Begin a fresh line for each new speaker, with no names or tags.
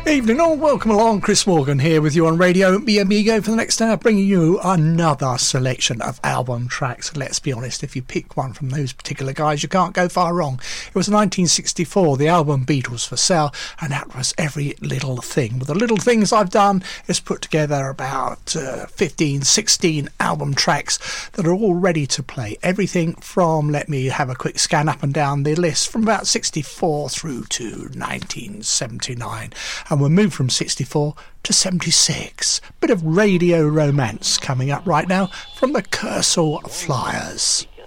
Evening all, welcome along. Chris Morgan here with you on Radio Mi Amigo for the next hour, bringing you another selection of album tracks. Let's be honest, if you pick one from those particular guys, you can't go far wrong. It was 1964, the album Beatles for Sale, and that was Every Little Thing. With the little things I've done is put together about 15, 16 album tracks that are all ready to play. Everything from, let me have a quick scan up and down the list, from about 64 through to 1979. And we'll move from 64 to 76. Bit of radio romance coming up right now from the Kersal Flyers.